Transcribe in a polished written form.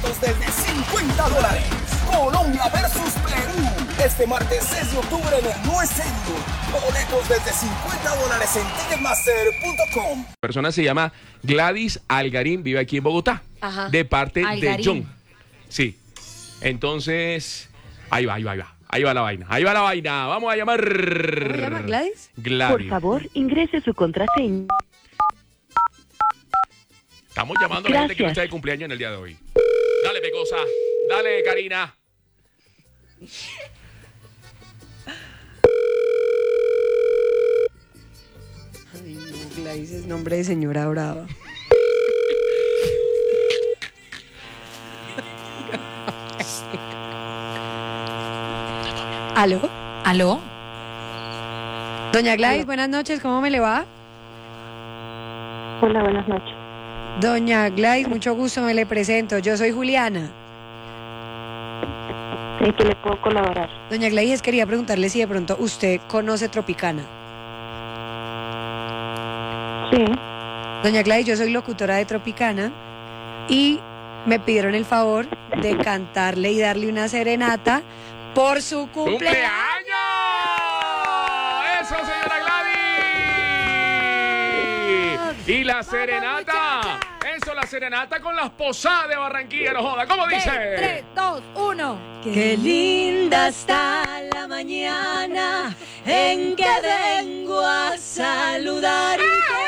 Desde $50. Colombia versus Perú. Este martes 6 de octubre en el No Stadium. Boletos desde $50 en ticketmaster.com. La persona se llama Gladys Algarín, vive aquí en Bogotá. Ajá. De parte Algarín. de John. Sí. Entonces, ahí va. Ahí va la vaina. Vamos a llamar. ¿Cómo se llama, Gladys? Gladys. Por favor, ingrese su contraseña. Estamos llamando a la gente que no está de cumpleaños en el día de hoy. Dale, Pecosa. Dale, Karina. Ay, no, Gladys es nombre de señora brava. ¿Aló? ¿Aló? Doña Gladys, buenas noches, ¿cómo me le va? Hola, buenas noches. Doña Gladys, mucho gusto, me le presento. Yo soy Juliana. ¿En qué le puedo colaborar? Doña Gladys, quería preguntarle si de pronto usted conoce Tropicana. Sí. Doña Gladys, yo soy locutora de Tropicana y me pidieron el favor de cantarle y darle una serenata por su cumpleaños. ¡Eso, señora Gladys! Y la serenata. Eso, la serenata con las posadas de Barranquilla, no joda. ¿Cómo dice? 3, 2, 1. Qué linda está la mañana en que vengo a saludarte.